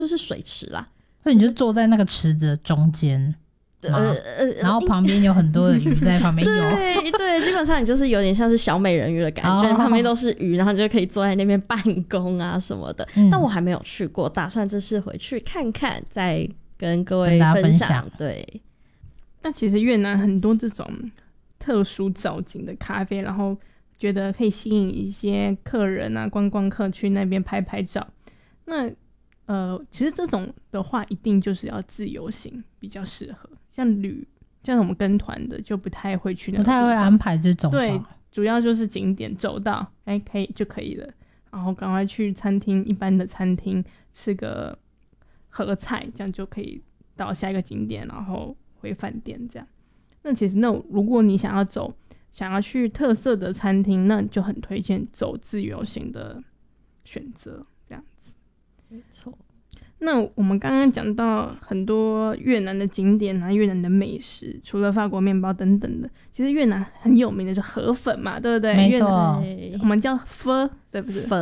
就是水池啦， 所以你就坐在那个池子的中间。然后旁边有很多的鱼在旁边游。 对对，基本上你就是有点像是小美人鱼的感觉，旁边都是鱼，然后你就可以坐在那边办公啊什么的。但我还没有去过，打算这次回去看看，再跟各位分享。对， 那其实越南很多这种特殊造景的咖啡，然后觉得可以吸引一些客人啊、观光客去那边拍拍照。那其实这种的话，一定就是要自由行比较适合。像我们跟团的就不太会去那个地方， 不太会安排这种。 对，主要就是景点走到可以就可以了，然后赶快去餐厅，一般的餐厅吃个合菜，这样就可以到下一个景点，然后回饭店这样。那其实如果你想要去特色的餐厅，那就很推荐走自由行的选择这样子。 没错。 那我们刚刚讲到很多越南的景点啊，越南的美食，除了法国面包等等的，其实越南很有名的是河粉嘛，对不对？ 没错， 我们叫phở，对不是？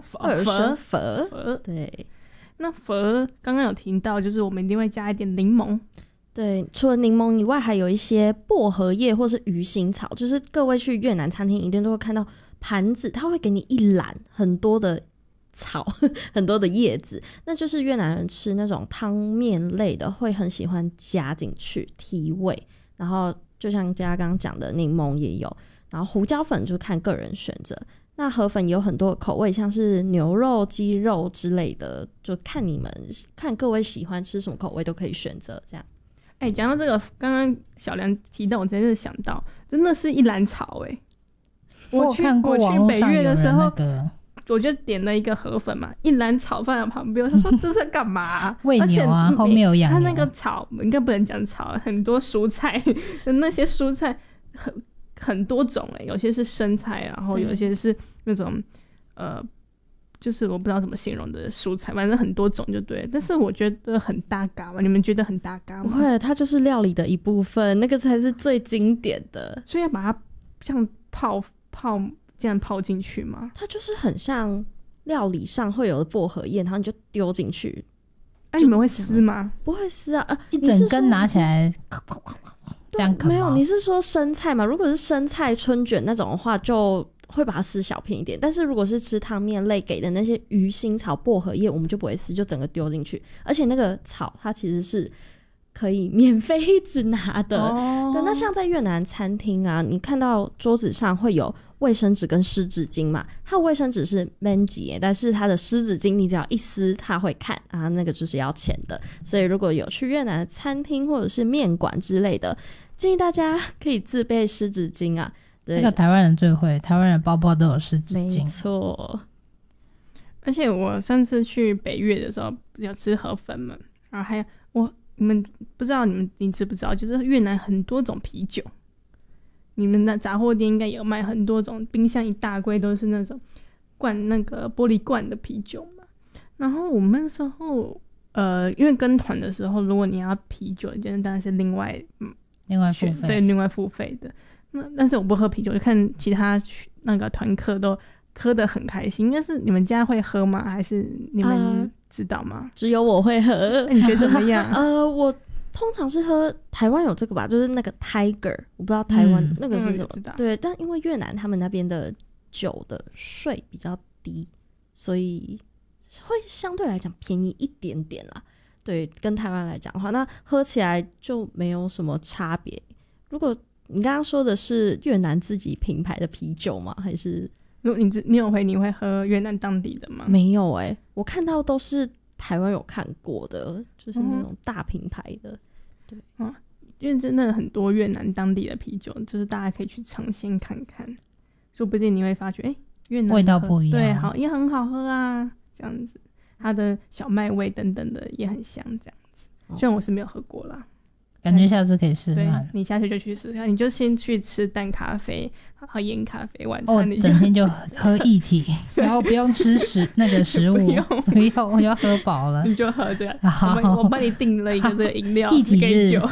phở，对。 那phở刚刚有提到，就是我们一定会加一点柠檬。 对，除了柠檬以外，还有一些薄荷叶或是鱼腥草，就是各位去越南餐厅一定都会看到盘子，它会给你一篮很多的草很多的叶子，那就是越南人吃那种汤面类的会很喜欢加进去提味。然后就像大家刚刚讲的，柠檬也有，然后胡椒粉就看个人选择。那河粉也有很多口味，像是牛肉、鸡肉之类的，就看各位喜欢吃什么口味都可以选择这样。 讲到这个，刚刚小梁提到，我真的想到，真的是一篮草我看过网络上有人那个， 我就点了一个河粉嘛，一篮草放在旁边，他说这是干嘛啊？ 喂牛啊，后面有养牛。 他那个草应该不能讲草，很多蔬菜，那些蔬菜很多种有些是生菜，然后有些是那种就是我不知道怎么形容的蔬菜，反正很多种就对了。但是我觉得很搭嘎嘛，你们觉得很搭嘎吗？ 不会，它就是料理的一部分，那个才是最经典的。 所以要把它像泡这样泡进去吗？ 它就是很像料理上会有的薄荷叶，然后你就丢进去。 你们会撕吗？ 不会撕啊， 一整根拿起来这样啃吗？ 没有，你是说生菜吗？如果是生菜春卷那种的话，就会把它撕小片一点。但是如果是吃汤面类给的那些鱼腥草、薄荷叶，我们就不会撕，就整个丢进去。而且那个草它其实是可以免费一直拿的。对，那像在越南餐厅啊，你看到桌子上会有卫生纸跟湿纸巾嘛，它的卫生纸是免钱，但是它的湿纸巾你只要一撕它会看啊，那个就是要钱的。所以如果有去越南的餐厅或者是面馆之类的，建议大家可以自备湿纸巾啊。 这个台湾人最会，台湾人包包都有湿纸巾。 没错。 而且我上次去北越的时候有吃河粉嘛，然后还有你们不知道你知不知道，就是越南很多种啤酒，你们的杂货店应该有卖很多种，冰箱一大柜都是那种那个玻璃罐的啤酒嘛。然后我们那时候因为跟团的时候，如果你要啤酒，当然是另外付费，对，另外付费的。但是我不喝啤酒，就看其他那个团客都喝得很开心。应该是你们家会喝吗？还是你们知道吗？ 只有我会喝。 你觉得怎么样？ 我通常是喝台湾有这个吧，就是那个 Tiger， 我不知道台湾那个是什么。对，但因为越南他们那边的酒的税比较低，所以会相对来讲便宜一点点啦。对，跟台湾来讲的话，那喝起来就没有什么差别。如果你刚刚说的是越南自己品牌的啤酒吗？还是你会喝越南当地的吗？ 没有我看到都是台湾有看过的，就是那种大品牌的。对， 因为真的很多越南当地的啤酒，就是大家可以去尝鲜看看，说不定你会发觉越南味道不一样， 对，好也很好喝啊，这样子，它的小麦味等等的也很香，这样子。虽然我是没有喝过啦。 感觉下次可以试试看。 对，你下次就去试试看，你就先去吃淡咖啡喝盐咖啡，晚餐整天就喝液体然后不用吃那个食物不用我就喝饱了， 你就喝这样我帮你订了一个这个饮料液体是酒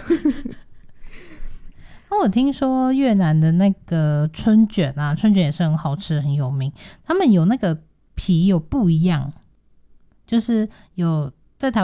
我听说越南的那个春卷啊，春卷也是很好吃很有名，他们有那个皮有不一样，就是有